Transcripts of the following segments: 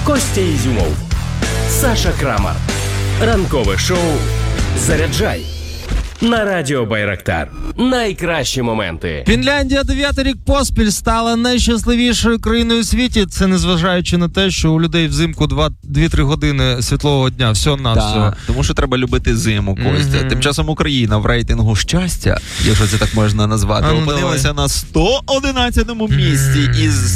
Костя Ізюмов, Саша Крамар. Ранкове шоу «Заряджай» на Радіо Байрактар. Найкращі моменти. Фінляндія 9-й рік поспіль стала найщасливішою країною у світі. Це незважаючи на те, що у людей взимку 2-3 години світлового дня. Всього-навсього. Тому що треба любити зиму, Костя. Тим часом Україна в рейтингу щастя, якщо це так можна назвати, опинилася на 111-му місці із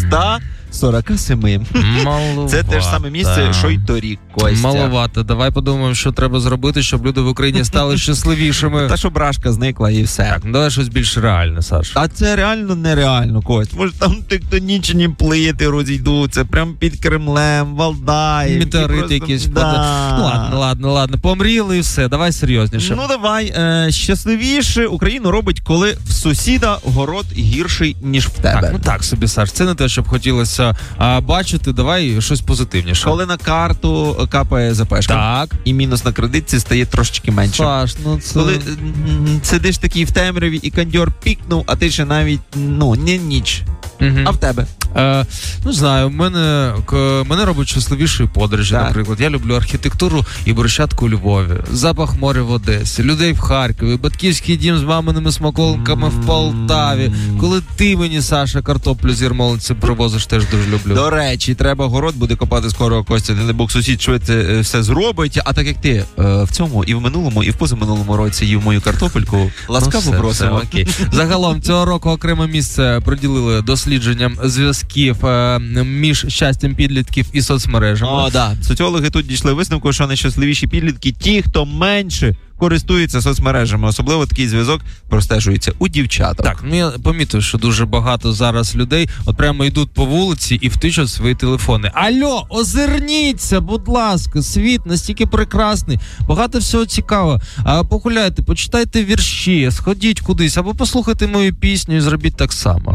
147. Маловато. Це те ж саме місце, що й торік, Костя. Маловато. Давай подумаємо, що треба зробити, щоб люди в Україні стали щасливішими. Та щоб рашка зникла і все. Так, давай щось більш реальне, Саш. А це реально нереально, Кость. Може там тектонічні плити розійдуться, прям під Кремлем, Валдай. Метеорит якийсь впаде. Ну ладно. Помріли і все. Давай серйозніше. Ну давай. Щасливіше Україну робить, коли в сусіда город гірший, ніж в тебе. Так собі, Саш. Це не те, щоб хотілося бачити. Давай щось позитивніше. Коли на карту капає ЗПшка. Так. І мінус на кредитці стає трошечки менше. Саш, це... Коли сидиш такий в темряві і кондьор пікнув, а ти ще навіть, не ніч. А в тебе? Не знаю, мене робить щасливішою подорожі, наприклад. Я люблю архітектуру і Брещатку у Львові, запах моря в Одесі, людей в Харкові, батьківський дім з маминими смаколиками в Полтаві. Коли ти мені, Саша, картоплю з Ярмолинцем привозиш, теж дуже люблю. До речі, треба город буде копати скоро, Костя, не бог сусід швидше все зробить, а так як ти в цьому і в минулому, і в позаминулому році їв мою картопельку, ласкаво просимо. Окей. Загалом цього року окреме місце приділили дослідженням зв'язків між щастям підлітків і соцмережами. Соціологи тут дійшли висновку, що найщасливіші підлітки ті, хто менше користуються соцмережами. Особливо такий зв'язок простежується у дівчаток. Так, я помітив, що дуже багато зараз людей от прямо йдуть по вулиці і втичуть свої телефони. Алло, озирніться, будь ласка, світ настільки прекрасний, багато всього цікавого. Погуляйте, почитайте вірші, сходіть кудись, або послухайте мою пісню і зробіть так само.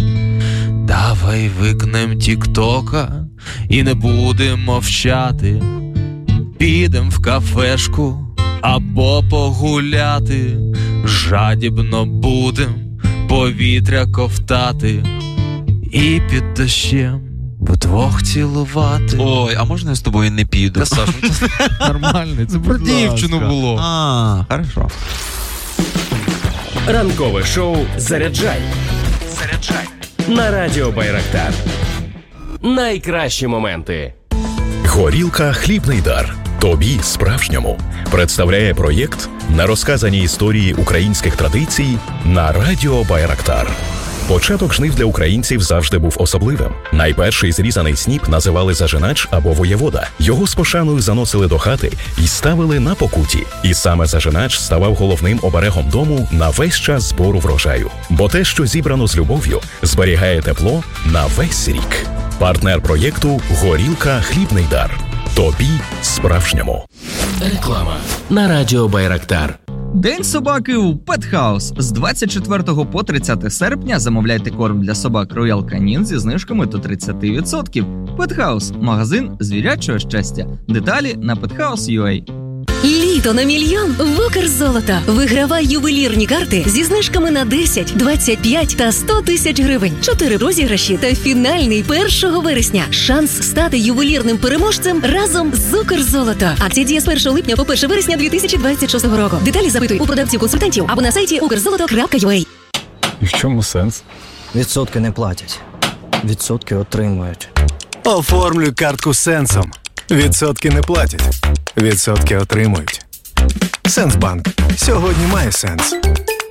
Давай викнем тік-тока і не будемо мовчати. Підем в кафешку або погуляти, жадібно будем повітря ковтати і під дощем вдвох цілувати. Ой, а можна я з тобою не піду? Та, Саш, нормально, це про дівчину було. Хорошо. Ранкове шоу «Заряджай» на Радіо Байрактар. Найкращі моменти. Горілка «Хлібний дар». Тобі справжньому представляє проєкт на розказані історії українських традицій на Радіо Байрактар. Початок жнив для українців завжди був особливим. Найперший зрізаний сніп називали зажинач або воєвода. Його з пошаною заносили до хати і ставили на покуті. І саме зажинач ставав головним оберегом дому на весь час збору врожаю. Бо те, що зібрано з любов'ю, зберігає тепло на весь рік. Партнер проєкту «Горілка «Хлібний дар». Тобі справжньому. Реклама на Радіо Байрактар. День собаки у Pet House. З 24 по 30 серпня замовляйте корм для собак Royal Canin зі знижками до 30%. Pet House – магазин звірячого щастя. Деталі на pethouse.ua. Літо на мільйон в Укрзолото. Вигравай ювелірні карти зі знижками на 10, 25 та 100 тисяч гривень. 4 розіграші та фінальний 1 вересня. Шанс стати ювелірним переможцем разом з Укрзолото. Акція діє з 1 липня по 1 вересня 2026 року. Деталі запитуй у продавців-консультантів або на сайті ukrzoloto.ua. І в чому сенс? Відсотки не платять. Відсотки отримують. Оформлюй картку Сенсом. Відсотки не платять. Відсотки отримують. Сенсбанк. Сьогодні має сенс.